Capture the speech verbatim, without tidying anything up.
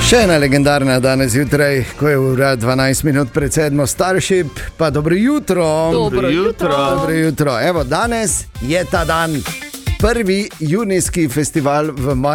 Še ena legendarna danes zjutraj, ko je ura dvanajst minut pred sedmo, Starship, pa dobro jutro. Dobro jutro. Dobro jutro. Evo, danes je ta dan, prvi junijski festival v Mariboru.